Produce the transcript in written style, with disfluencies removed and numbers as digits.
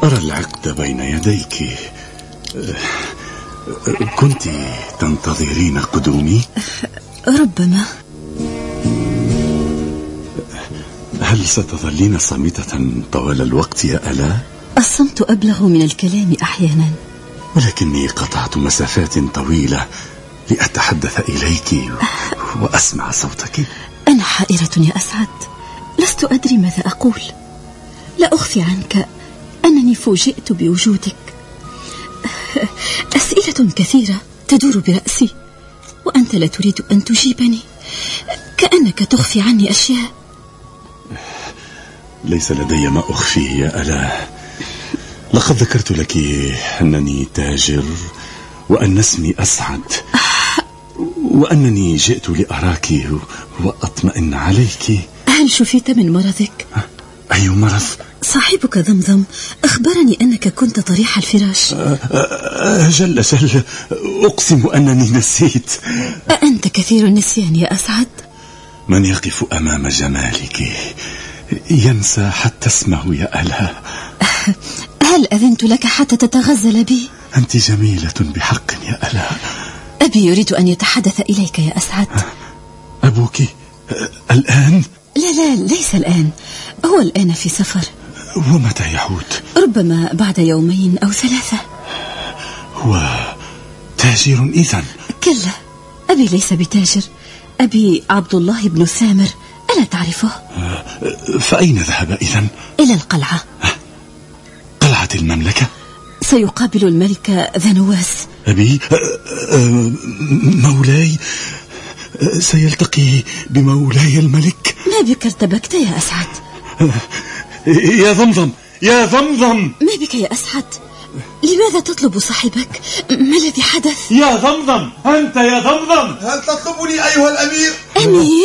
أرى العقد بين يديك. كنت تنتظرين قدومي؟ ربما. هل ستظلين صامتة طوال الوقت يا ألا؟ الصمت أبلغ من الكلام أحيانا. ولكني قطعت مسافات طويلة لأتحدث إليك وأسمع صوتك. أنا حائرة يا أسعد، لست أدري ماذا أقول. لا أخفي عنك أنني فوجئت بوجودك. أسئلة كثيرة تدور برأسي وأنت لا تريد أن تجيبني، كأنك تخفي عني أشياء. ليس لدي ما أخفيه يا ألا. لقد ذكرت لك أنني تاجر، وأن اسمي أسعد، وأنني جئت لأراك وأطمئن عليك. هل شفيت من مرضك؟ أي مرض؟ صاحبك ضمضم أخبرني أنك كنت طريح الفراش. جل أقسم أنني نسيت. أأنت كثير النسيان يا أسعد؟ من يقف أمام جمالك ينسى حتى اسمه يا ألا. هل أذنت لك حتى تتغزل بي؟ أنت جميلة بحق يا ألا. أبي يريد أن يتحدث إليك يا أسعد. أبوك الآن؟ لا ليس الآن، هو الآن في سفر. ومتى يعود؟ ربما بعد 2 أو 3. هو تاجر إذن؟ كلا، أبي ليس بتاجر، أبي عبد الله بن سامر، ألا تعرفه؟ فأين ذهب إذن؟ إلى القلعة. قلعة المملكة؟ سيقابل الملك ذنواس. أبي مولاي سيلتقي بمولاي الملك. ما بك ارتبكت يا أسعد؟ يا ضمضم يا ضمضم، ما بك يا أسعد؟ لماذا تطلب صاحبك؟ ما الذي حدث؟ يا ضمضم، أنت يا ضمضم. هل تطلبني أيها الأمير؟ أمير؟